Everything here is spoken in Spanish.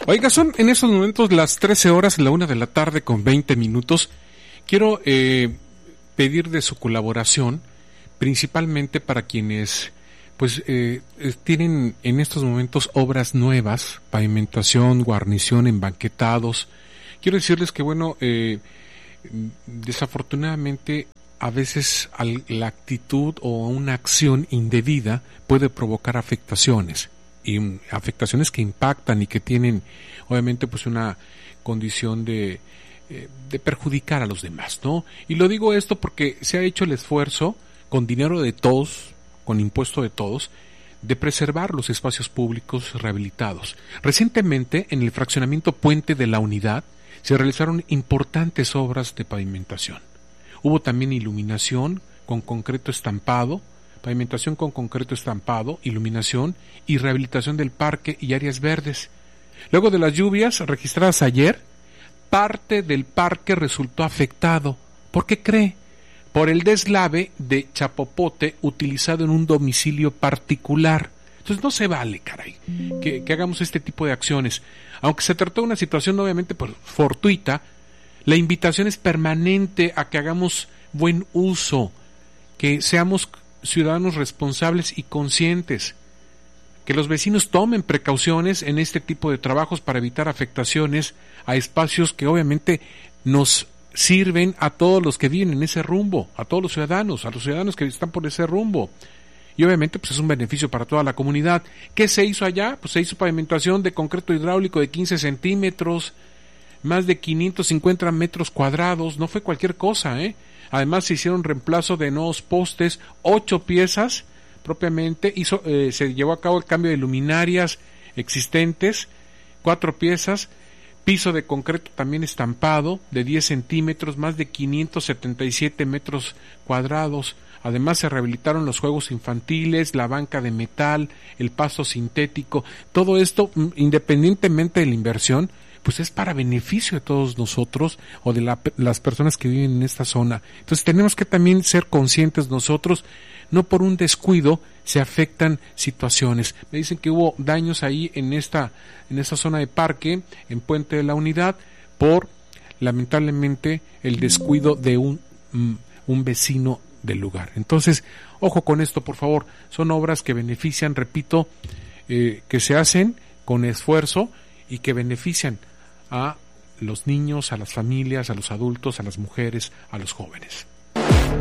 Oiga, son en estos momentos las 13 horas, la 1 de la tarde con 20 minutos. Quiero pedir de su colaboración, principalmente para quienes pues tienen en estos momentos obras nuevas, pavimentación, guarnición, embanquetados. Quiero decirles que desafortunadamente a veces la actitud o una acción indebida puede provocar afectaciones, y afectaciones que impactan y que tienen obviamente pues una condición de perjudicar a los demás, ¿no? Y lo digo esto porque se ha hecho el esfuerzo con dinero de todos, con impuesto de todos, de preservar los espacios públicos rehabilitados. Recientemente, en el fraccionamiento Puente de la Unidad, se realizaron importantes obras de pavimentación. Hubo también iluminación con concreto estampado, pavimentación con concreto estampado, iluminación y rehabilitación del parque y áreas verdes. Luego de las lluvias registradas ayer, parte del parque resultó afectado. ¿Por qué cree? Por el deslave de chapopote utilizado en un domicilio particular. Entonces no se vale, caray, que hagamos este tipo de acciones. Aunque se trató de una situación obviamente fortuita, la invitación es permanente a que hagamos buen uso, que seamos ciudadanos responsables y conscientes, que los vecinos tomen precauciones en este tipo de trabajos para evitar afectaciones a espacios que obviamente nos sirven a todos los que viven en ese rumbo, a todos los ciudadanos que están por ese rumbo. Y obviamente pues es un beneficio para toda la comunidad. ¿Qué se hizo allá? Pues se hizo pavimentación de concreto hidráulico de 15 centímetros, más de 550 metros cuadrados, no fue cualquier cosa, ¿eh? Además se hicieron reemplazo de nuevos postes, 8 piezas propiamente, se llevó a cabo el cambio de luminarias existentes, 4 piezas, piso de concreto también estampado de 10 centímetros, más de 577 metros cuadrados. Además se rehabilitaron los juegos infantiles, la banca de metal, el pasto sintético. Todo esto, independientemente de la inversión, pues es para beneficio de todos nosotros o de las personas que viven en esta zona. Entonces tenemos que también ser conscientes nosotros, no por un descuido se afectan situaciones. Me dicen que hubo daños ahí en esta zona de parque, en Puente de la Unidad, por lamentablemente el descuido de un vecino del lugar. Entonces, ojo con esto, por favor. Son obras que benefician, repito, que se hacen con esfuerzo y que benefician a los niños, a las familias, a los adultos, a las mujeres, a los jóvenes.